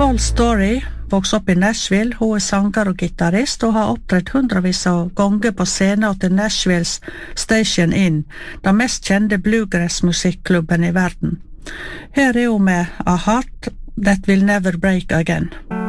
Wall Story vokste opp i Nashville. Hun sanger og gitarrist og har opptrådt hundrevis av ganger på scenen til Nashvilles Station Inn, den mest kjente bluegrass-musikklubben i verden. Her hun med A Heart That Will Never Break Again.